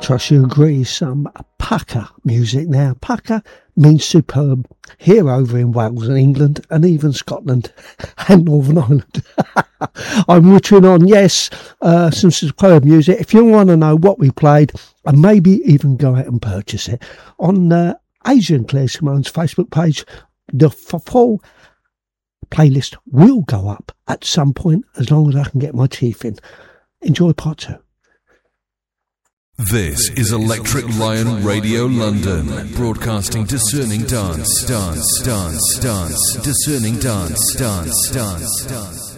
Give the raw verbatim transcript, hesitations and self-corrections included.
trust you agree, some pucker music now. Pucker means superb here over in Wales and England and even Scotland and Northern Ireland. I'm wittering on, yes, uh, some superb music. If you want to know what we played and maybe even go out and purchase it, on uh, Adrian Clare Simone's Facebook page, the full playlist will go up at some point as long as I can get my teeth in. Enjoy part two. This is Electric Lion Radio London, broadcasting discerning dance, dance, dance, dance, discerning dance, dance, dance, dance.